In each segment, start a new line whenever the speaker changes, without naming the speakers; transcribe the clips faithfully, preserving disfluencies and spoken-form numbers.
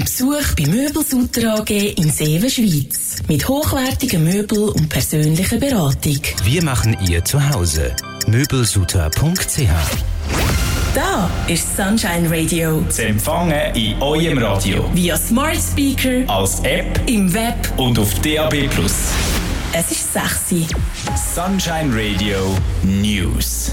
Besuch bei Möbelsutter A G in Seewen, Schweiz. Mit hochwertigen Möbeln und persönlicher Beratung.
Wir machen ihr Zuhause. möbelsutter punkt c h.
Da ist Sunshine Radio.
Zu empfangen in eurem Radio.
Via Smart Speaker,
als App,
im Web
und auf D A B plus.
Es ist sexy.
Sunshine Radio News.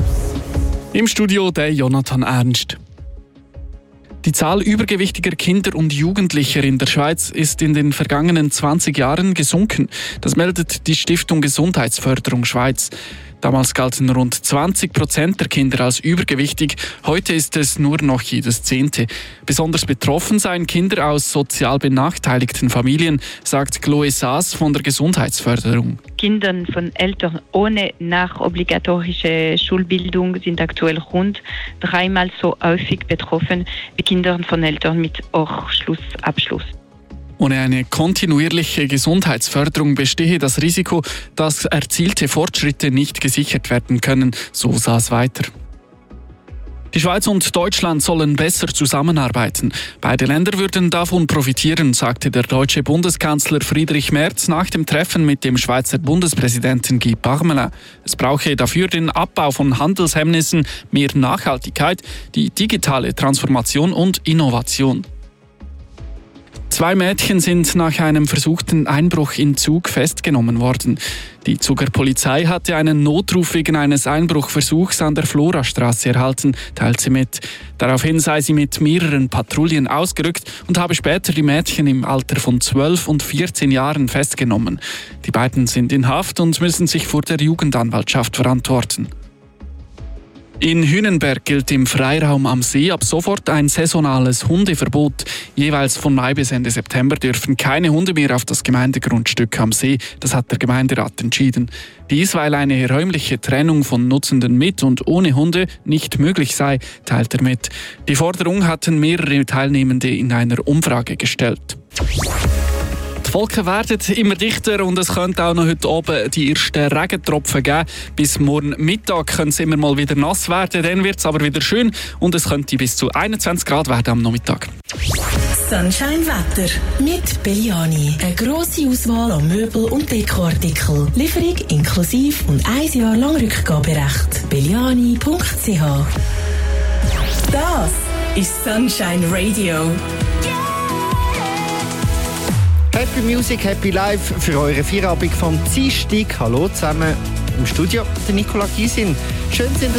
Im Studio der Jonathan Ernst. Die Zahl übergewichtiger Kinder und Jugendlicher in der Schweiz ist in den vergangenen zwanzig Jahren gesunken. Das meldet die Stiftung Gesundheitsförderung Schweiz. Damals galten rund zwanzig Prozent der Kinder als übergewichtig. Heute ist es nur noch jedes Zehnte. Besonders betroffen seien Kinder aus sozial benachteiligten Familien, sagt Chloe Saas von der Gesundheitsförderung.
Kinder von Eltern ohne nachobligatorische Schulbildung sind aktuell rund dreimal so häufig betroffen wie Kinder von Eltern mit Hochschulabschluss.
Ohne eine kontinuierliche Gesundheitsförderung bestehe das Risiko, dass erzielte Fortschritte nicht gesichert werden können, so sah es weiter. Die Schweiz und Deutschland sollen besser zusammenarbeiten. Beide Länder würden davon profitieren, sagte der deutsche Bundeskanzler Friedrich Merz nach dem Treffen mit dem Schweizer Bundespräsidenten Guy Parmelin. Es brauche dafür den Abbau von Handelshemmnissen, mehr Nachhaltigkeit, die digitale Transformation und Innovation. Zwei Mädchen sind nach einem versuchten Einbruch in Zug festgenommen worden. Die Zuger Polizei hatte einen Notruf wegen eines Einbruchversuchs an der Florastraße erhalten, teilt sie mit. Daraufhin sei sie mit mehreren Patrouillen ausgerückt und habe später die Mädchen im Alter von zwölf und vierzehn Jahren festgenommen. Die beiden sind in Haft und müssen sich vor der Jugendanwaltschaft verantworten. In Hünenberg gilt im Freiraum am See ab sofort ein saisonales Hundeverbot. Jeweils von Mai bis Ende September dürfen keine Hunde mehr auf das Gemeindegrundstück am See. Das hat der Gemeinderat entschieden. Dies, weil eine räumliche Trennung von Nutzenden mit und ohne Hunde nicht möglich sei, teilt er mit. Die Forderung hatten mehrere Teilnehmende in einer Umfrage gestellt. Die Wolken werden immer dichter und es könnte auch noch heute oben die ersten Regentropfen geben. Bis morgen Mittag könnte es immer mal wieder nass werden, dann wird es aber wieder schön und es könnte bis zu einundzwanzig Grad werden am Nachmittag.
Sunshine Wetter mit Belliani. Eine grosse Auswahl an Möbel- und Dekoartikeln. Lieferung inklusive und ein Jahr lang Rückgaberecht. belliani punkt c h. Das ist Sunshine Radio.
Happy Music, Happy Life für eure Feierabend vom Dienstag. Hallo zusammen im Studio, der Nicola Gysin. Schön sind